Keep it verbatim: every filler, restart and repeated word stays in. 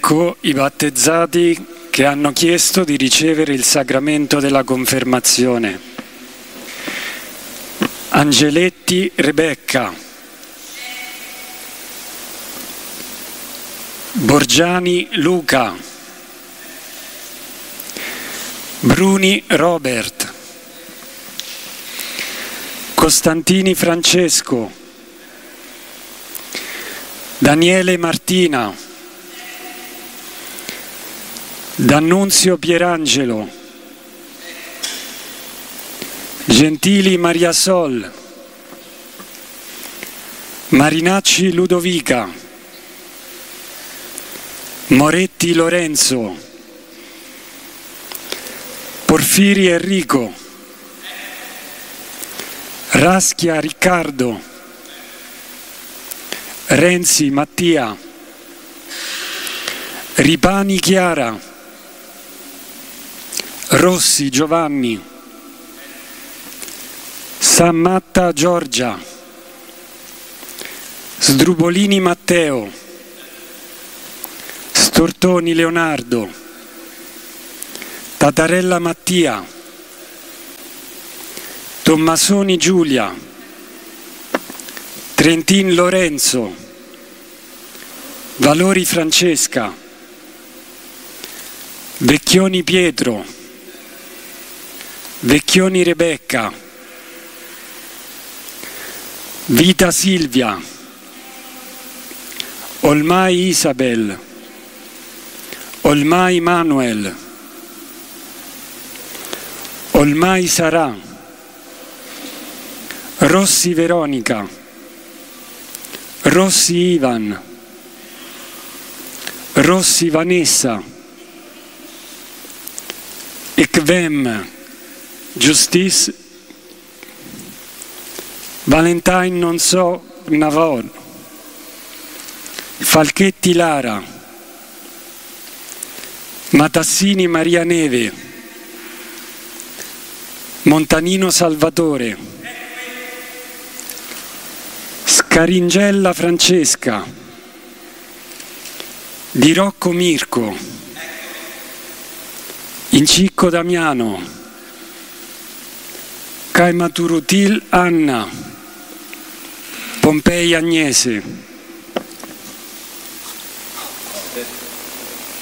Ecco i battezzati che hanno chiesto di ricevere il sacramento della confermazione. Angeletti Rebecca, Borgiani Luca, Bruni Robert, Costantini Francesco, Daniele Martina, D'Annunzio Pierangelo, Gentili Maria Sol, Marinacci Ludovica, Moretti Lorenzo, Porfiri Enrico, Raschia Riccardo, Renzi Mattia, Ripani Chiara, Rossi Giovanni, Sammatta Giorgia, Sdrubolini Matteo, Stortoni Leonardo, Tatarella Mattia, Tommasoni Giulia, Trentin Lorenzo, Valori Francesca, Vecchioni Pietro, Vecchioni Rebecca, Vita Silvia, Olmai Isabel, Olmai Manuel, Olmai Sarà, Rossi Veronica, Rossi Ivan, Rossi Vanessa, Ekvem Justice, Valentine non so Navon, Falchetti Lara, Matassini Maria Neve, Montanino Salvatore, Scaringella Francesca, Di Rocco Mirko, Incicco Damiano, Caimaturutil Anna, Pompei Agnese,